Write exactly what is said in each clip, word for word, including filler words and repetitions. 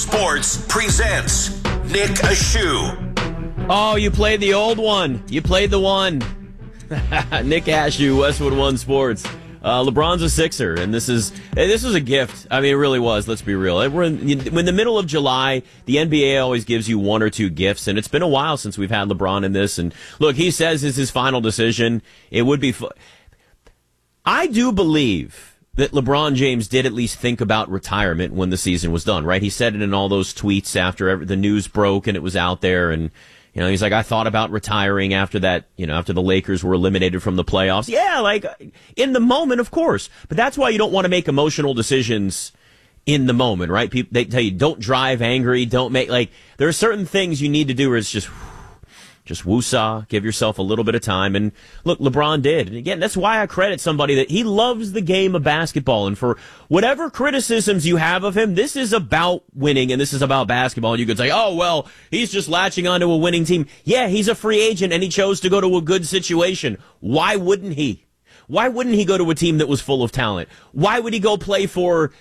Sports presents Nick Ashew. Oh, you played the old one. You played the one. Nick Ashew, Westwood One Sports. Uh, LeBron's a Sixer, and this is this was a gift. I mean, it really was. Let's be real. We're in, in the middle of July. The N B A always gives you one or two gifts, and it's been a while since we've had LeBron in this. And look, he says it's his final decision. It would be. Fu- I do believe that LeBron James did at least think about retirement when the season was done, right? He said it in all those tweets after every, the news broke and it was out there. And, you know, he's like, I thought about retiring after that, you know, after the Lakers were eliminated from the playoffs. Yeah, like, in the moment, of course. But that's why you don't want to make emotional decisions in the moment, right? People, they tell you, don't drive angry, don't make, like, there are certain things you need to do where it's just... Just woosah, give yourself a little bit of time. And look, LeBron did. And again, that's why I credit somebody that he loves the game of basketball. And for whatever criticisms you have of him, this is about winning and this is about basketball. And you could say, oh, well, he's just latching onto a winning team. Yeah, he's a free agent and he chose to go to a good situation. Why wouldn't he? Why wouldn't he go to a team that was full of talent? Why would he go play for,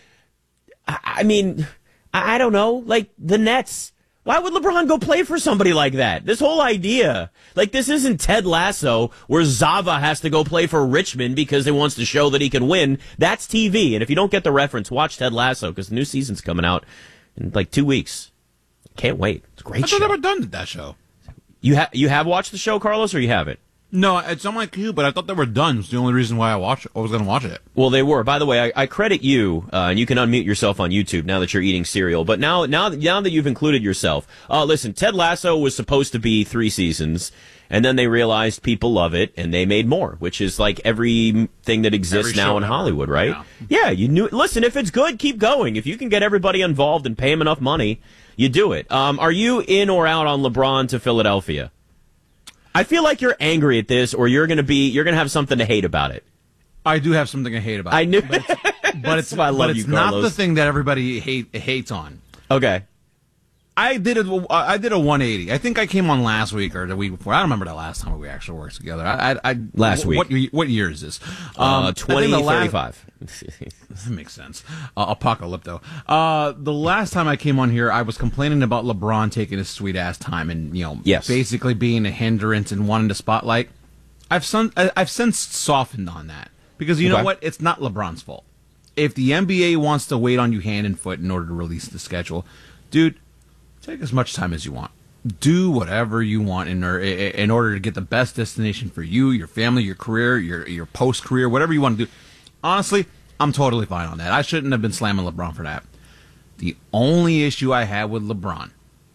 I mean, I don't know, like the Nets? Why would LeBron go play for somebody like that? This whole idea, like this isn't Ted Lasso where Zava has to go play for Richmond because he wants to show that he can win. That's T V. And if you don't get the reference, watch Ted Lasso because the new season's coming out in like two weeks. Can't wait. It's a great I show. I've never done that show. You have you have watched the show, Carlos, or you haven't? No, it's on my queue, but I thought they were done. It's the only reason why I watch. I was going to watch it. Well, they were. By the way, I, I credit you, uh, and you can unmute yourself on YouTube now that you're eating cereal. But now, now, now that you've included yourself, uh, listen, Ted Lasso was supposed to be three seasons, and then they realized people love it, and they made more, which is like everything that exists Every now in ever. Hollywood, right? Yeah. yeah, you knew. Listen, if it's good, keep going. If you can get everybody involved and pay them enough money, you do it. Um, are you in or out on LeBron to Philadelphia? I feel like you're angry at this, or you're going to be, you're going to have something to hate about it. I do have something to hate about. I knew, but it's, but it's, why I love but you, it's not Carlos. the thing that everybody hate, hates on. Okay. I did a, I did a one eighty. I think I came on last week or the week before. I don't remember the last time we actually worked together. I, I, I Last week. What, what year is this? Uh, Um, twenty I think the last- thirty-five. That makes sense. Uh, Apocalypto. Uh, the last time I came on here, I was complaining about LeBron taking his sweet ass time and, you know, Yes. basically being a hindrance and wanting to spotlight. I've son- I- I've since softened on that because you Okay. know what? It's not LeBron's fault. If the N B A wants to wait on you hand and foot in order to release the schedule, dude, take as much time as you want. Do whatever you want in, or, in order to get the best destination for you, your family, your career, your your post career, whatever you want to do. Honestly, I'm totally fine on that. I shouldn't have been slamming LeBron for that. The only issue I had with LeBron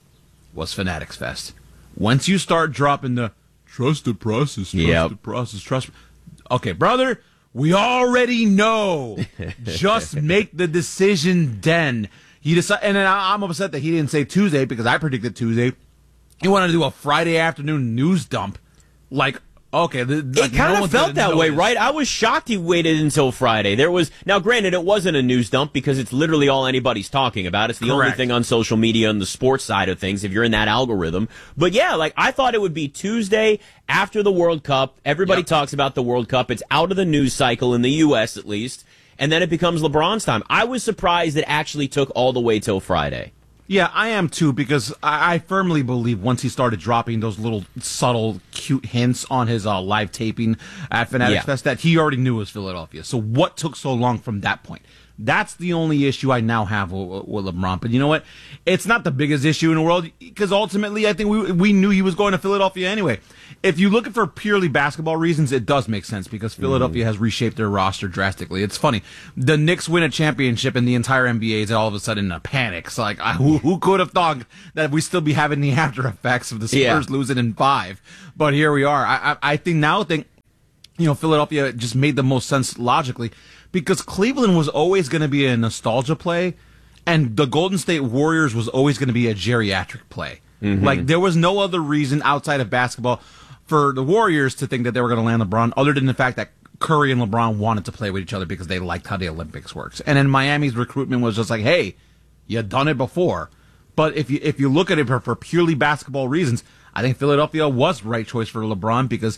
was Fanatics Fest. Once you start dropping the trust the process, trust Yep. the process, trust. Okay, brother, we already know. Just make the decision then. He decided, and then I- I'm upset that he didn't say Tuesday because I predicted Tuesday. He wanted to do a Friday afternoon news dump. Like, okay, the, like It kind no of one's felt gonna that way, notice. right? I was shocked he waited until Friday. There was now, granted, it wasn't a news dump because it's literally all anybody's talking about. It's the only Correct. thing on social media and the sports side of things. If you're in that algorithm, but yeah, like I thought it would be Tuesday after the World Cup. Everybody Yep. talks about the World Cup. It's out of the news cycle in the U S at least, and then it becomes LeBron's time. I was surprised it actually took all the way till Friday. Yeah, I am too, because I, I firmly believe once he started dropping those little subtle, cute hints on his uh, live taping at Fanatics Yeah. Fest that he already knew was Philadelphia. So what took so long from that point? That's the only issue I now have with, with LeBron. But you know what? It's not the biggest issue in the world because ultimately I think we we knew he was going to Philadelphia anyway. If you're looking for purely basketball reasons, it does make sense because Philadelphia Mm. has reshaped their roster drastically. It's funny. The Knicks win a championship and the entire N B A is all of a sudden in a panic. It's like, I, who, who could have thought that we still be having the after effects of the Spurs Yeah. losing in five? But here we are. I, I, I think now, I think, you know, Philadelphia just made the most sense logically because Cleveland was always going to be a nostalgia play and the Golden State Warriors was always going to be a geriatric play. Mm-hmm. Like, there was no other reason outside of basketball for the Warriors to think that they were going to land LeBron other than the fact that Curry and LeBron wanted to play with each other because they liked how the Olympics works. And then Miami's recruitment was just like, hey, you've done it before. But if you if you look at it for, for purely basketball reasons, I think Philadelphia was the right choice for LeBron because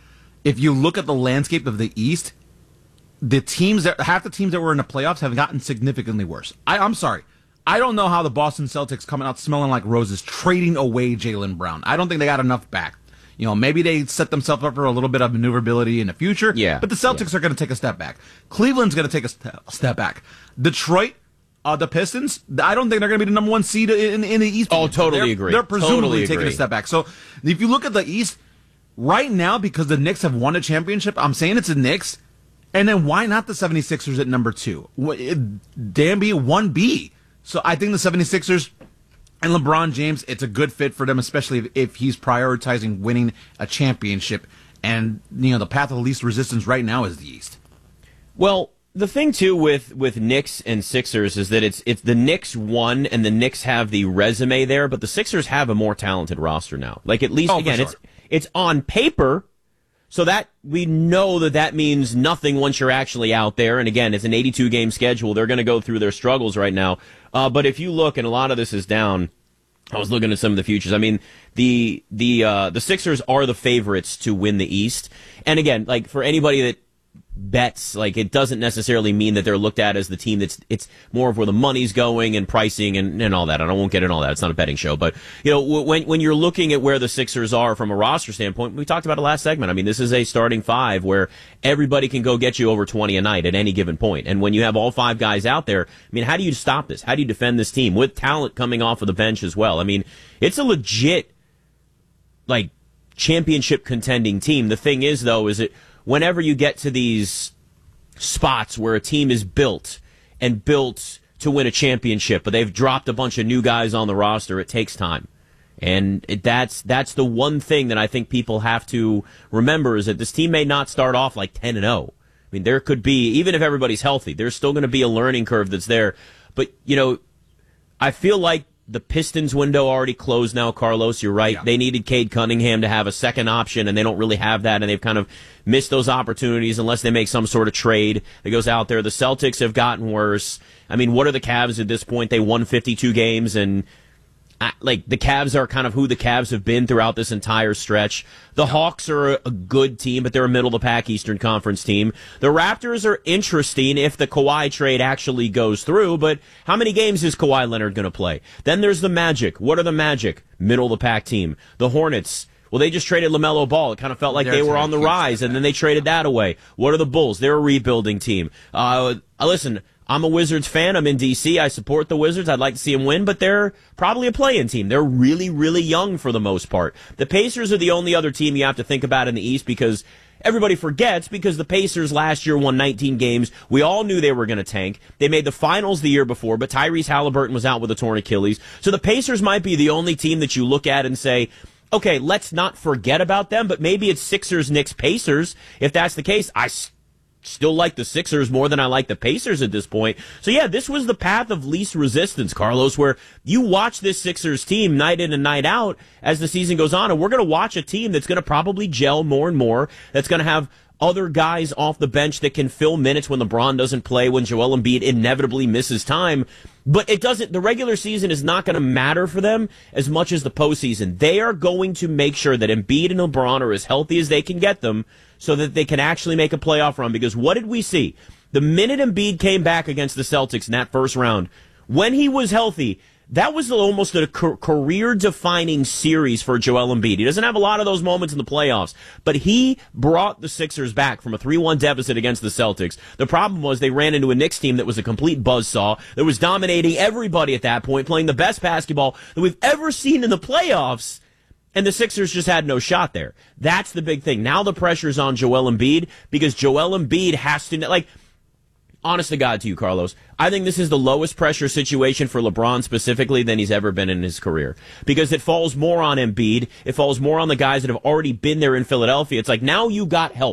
if you look at the landscape of the East, the teams that half the teams that were in the playoffs have gotten significantly worse. I, I'm sorry. I don't know how the Boston Celtics coming out smelling like roses, trading away Jaylen Brown. I don't think they got enough back. You know, maybe they set themselves up for a little bit of maneuverability in the future. Yeah. But the Celtics yeah. are going to take a step back. Cleveland's going to take a step, step back. Detroit, uh, the Pistons, I don't think they're going to be the number one seed in, in the East. Oh, totally they're, agree. They're presumably totally taking agree. a step back. So if you look at the East right now, because the Knicks have won a championship, I'm saying it's the Knicks. And then why not the seventy-sixers at number two? Damn be one B. So I think the seventy-sixers and LeBron James, it's a good fit for them, especially if, if he's prioritizing winning a championship. And, you know, the path of least resistance right now is the East. Well, the thing, too, with, with Knicks and Sixers is that it's it's the Knicks won, and the Knicks have the resume there, but the Sixers have a more talented roster now. Like, at least, oh, again, sure. it's it's on paper, so that we know that that means nothing once you're actually out there. And, again, it's an eighty-two game schedule. They're going to go through their struggles right now. Uh, but if you look, and a lot of this is down, I was looking at some of the futures. I mean, the the uh, the Sixers are the favorites to win the East. And, again, like, for anybody that bets, like, it doesn't necessarily mean that they're looked at as the team that's, it's more of where the money's going and pricing and, and all that. And I won't get into all that. It's not a betting show. But, you know, when, when you're looking at where the Sixers are from a roster standpoint, we talked about it last segment. I mean, this is a starting five where everybody can go get you over twenty a night at any given point. And when you have all five guys out there, I mean, how do you stop this? How do you defend this team with talent coming off of the bench as well? I mean, it's a legit, like, championship contending team. The thing is, though, is it, whenever you get to these spots where a team is built and built to win a championship, but they've dropped a bunch of new guys on the roster, it takes time. And it, that's that's the one thing that I think people have to remember is that this team may not start off like ten and oh. I mean, there could be, even if everybody's healthy, there's still going to be a learning curve that's there. But, you know, I feel like the Pistons window already closed now, Carlos. You're right. Yeah. They needed Cade Cunningham to have a second option, and they don't really have that, and they've kind of missed those opportunities unless they make some sort of trade that goes out there. The Celtics have gotten worse. I mean, what are the Cavs at this point? They won fifty-two games, and I, like the Cavs are kind of who the Cavs have been throughout this entire stretch. The Hawks are a, a good team, but they're a middle-of-the-pack Eastern Conference team. The Raptors are interesting if the Kawhi trade actually goes through, but how many games is Kawhi Leonard going to play? Then there's the Magic. What are the Magic? Middle-of-the-pack team. The Hornets. Well, they just traded LaMelo Ball. It kind of felt like There's they were on the rise, and then they traded that away. What are the Bulls? They're a rebuilding team. Uh, listen, I'm a Wizards fan. I'm in D C. I support the Wizards. I'd like to see them win, but they're probably a play-in team. They're really, really young for the most part. The Pacers are the only other team you have to think about in the East because everybody forgets because the Pacers last year won nineteen games. We all knew they were going to tank. They made the finals the year before, but Tyrese Halliburton was out with a torn Achilles. So the Pacers might be the only team that you look at and say, okay, let's not forget about them, but maybe it's Sixers, Knicks, Pacers. If that's the case, I s- still like the Sixers more than I like the Pacers at this point. So yeah, this was the path of least resistance, Carlos, where you watch this Sixers team night in and night out as the season goes on, and we're going to watch a team that's going to probably gel more and more, that's going to have other guys off the bench that can fill minutes when LeBron doesn't play, when Joel Embiid inevitably misses time. But it doesn't, the regular season is not going to matter for them as much as the postseason. They are going to make sure that Embiid and LeBron are as healthy as they can get them so that they can actually make a playoff run. Because what did we see? The minute Embiid came back against the Celtics in that first round, when he was healthy, that was almost a career-defining series for Joel Embiid. He doesn't have a lot of those moments in the playoffs, but he brought the Sixers back from a three one deficit against the Celtics. The problem was they ran into a Knicks team that was a complete buzzsaw, that was dominating everybody at that point, playing the best basketball that we've ever seen in the playoffs, and the Sixers just had no shot there. That's the big thing. Now the pressure's on Joel Embiid because Joel Embiid has to, like, honest to God to you, Carlos, I think this is the lowest pressure situation for LeBron specifically than he's ever been in his career. Because it falls more on Embiid. It falls more on the guys that have already been there in Philadelphia. It's like, now you got help.